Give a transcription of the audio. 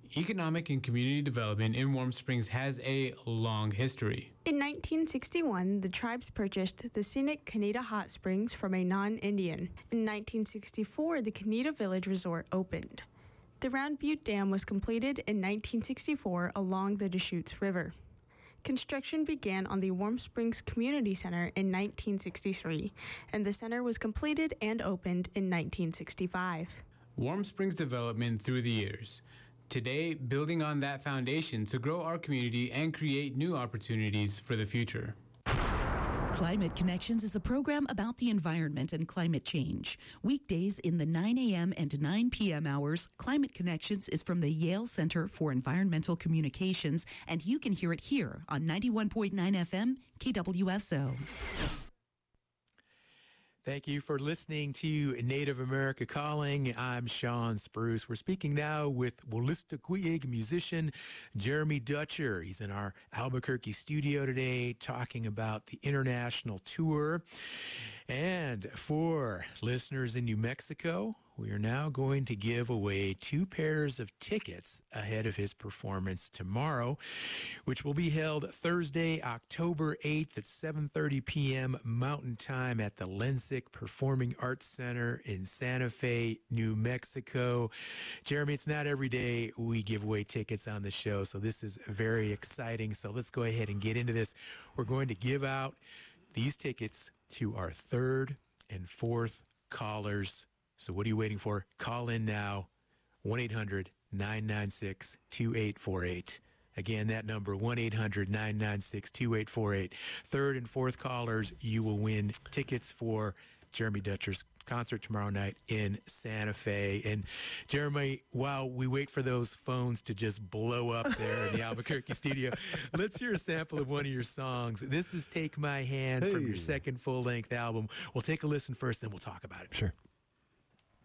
Economic and community development in Warm Springs has a long history. In 1961, the tribes purchased the scenic Kaneda Hot Springs from a non-Indian. In 1964, the Kaneda Village Resort opened. The Round Butte Dam was completed in 1964 along the Deschutes River. Construction began on the Warm Springs Community Center in 1963, and the center was completed and opened in 1965. Warm Springs development through the years. Today, building on that foundation to grow our community and create new opportunities for the future. Climate Connections is a program about the environment and climate change. Weekdays in the 9 a.m. and 9 p.m. hours, Climate Connections is from the Yale Center for Environmental Communications, and you can hear it here on 91.9 FM, KWSO. Thank you for listening to Native America Calling. I'm Sean Spruce. We're speaking now with Wolastoqiyik musician Jeremy Dutcher. He's in our Albuquerque studio today talking about the international tour. And for listeners in New Mexico, we are now going to give away 2 pairs of tickets ahead of his performance tomorrow, which will be held Thursday, October 8th at 7:30 p.m. Mountain Time at the Lensic Performing Arts Center in Santa Fe, New Mexico. Jeremy, it's not every day we give away tickets on the show, so this is very exciting. So let's go ahead and get into this. We're going to give out these tickets to our 3rd and 4th callers. So what are you waiting for? Call in now, 1-800-996-2848. Again, that number, 1-800-996-2848. 3rd and 4th callers, you will win tickets for Jeremy Dutcher's concert tomorrow night in Santa Fe. And Jeremy, while we wait for those phones to just blow up there in the Albuquerque studio, let's hear a sample of one of your songs. This is Take My Hand from your 2nd full-length album. We'll take a listen first, then we'll talk about it. Sure.